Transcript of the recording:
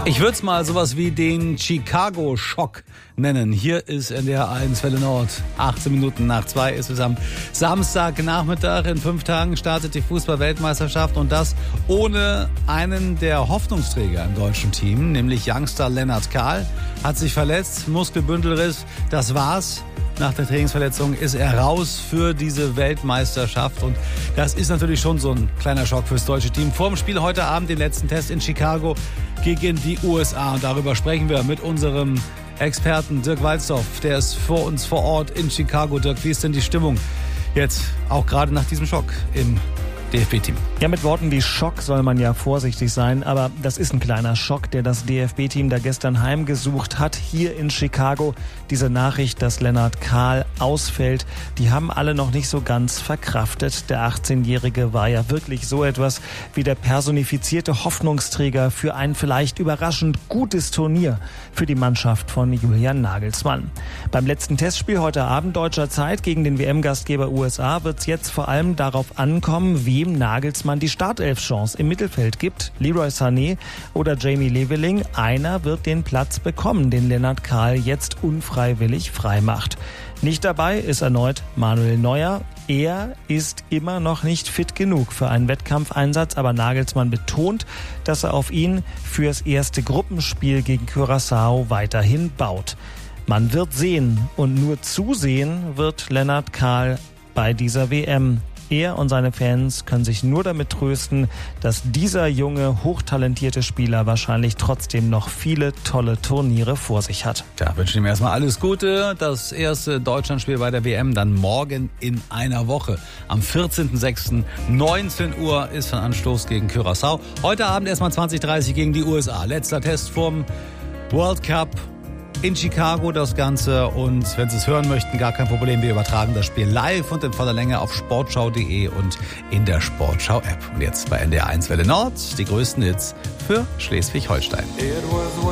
Ich würde es mal sowas wie den Chicago-Schock nennen. Hier ist NDR 1 Welle Nord. 18 Minuten nach 2 ist es am Samstagnachmittag. In 5 Tagen startet die Fußball-Weltmeisterschaft und das ohne einen der Hoffnungsträger im deutschen Team, nämlich Youngster Lennart Kahl. Hat sich verletzt, Muskelbündelriss, das war's. Nach der Trainingsverletzung ist er raus für diese Weltmeisterschaft und das ist natürlich schon so ein kleiner Schock fürs deutsche Team. Vor dem Spiel heute Abend, den letzten Test in Chicago gegen die USA und darüber sprechen wir mit unserem Experten Dirk Walzdorf. Der ist vor uns vor Ort in Chicago. Dirk, wie ist denn die Stimmung jetzt auch gerade nach diesem Schock im DFB-Team? Ja, mit Worten wie Schock soll man ja vorsichtig sein, aber das ist ein kleiner Schock, der das DFB-Team da gestern heimgesucht hat, hier in Chicago. Diese Nachricht, dass Lennart Kahl ausfällt, die haben alle noch nicht so ganz verkraftet. Der 18-Jährige war ja wirklich so etwas wie der personifizierte Hoffnungsträger für ein vielleicht überraschend gutes Turnier für die Mannschaft von Julian Nagelsmann. Beim letzten Testspiel heute Abend deutscher Zeit gegen den WM-Gastgeber USA wird es jetzt vor allem darauf ankommen, wem Nagelsmann die Startelf-Chance im Mittelfeld gibt. Leroy Sané oder Jamie Leveling. Einer wird den Platz bekommen, den Lennart Kahl jetzt unfreiwillig freimacht. Nicht dabei ist erneut Manuel Neuer. Er ist immer noch nicht fit genug für einen Wettkampfeinsatz, aber Nagelsmann betont, dass er auf ihn fürs erste Gruppenspiel gegen Curaçao weiterhin baut. Man wird sehen und nur zusehen wird Lennart Kahl bei dieser WM. Er und seine Fans können sich nur damit trösten, dass dieser junge, hochtalentierte Spieler wahrscheinlich trotzdem noch viele tolle Turniere vor sich hat. Ja, wünschen ihm erstmal alles Gute. Das erste Deutschlandspiel bei der WM dann morgen in einer Woche. Am 14.06. 19 Uhr ist von Anstoß gegen Curaçao. Heute Abend erstmal 20:30 gegen die USA. Letzter Test vom World Cup. In Chicago das Ganze und wenn Sie es hören möchten, gar kein Problem. Wir übertragen das Spiel live und in voller Länge auf sportschau.de und in der Sportschau-App. Und jetzt bei NDR 1 Welle Nord die größten Hits für Schleswig-Holstein.